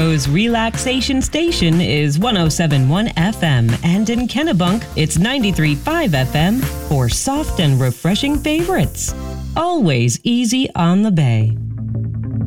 Toronto's relaxation station is 107.1 FM, and in Kennebunk, it's 93.5 FM for soft and refreshing favorites. Always easy on the bay.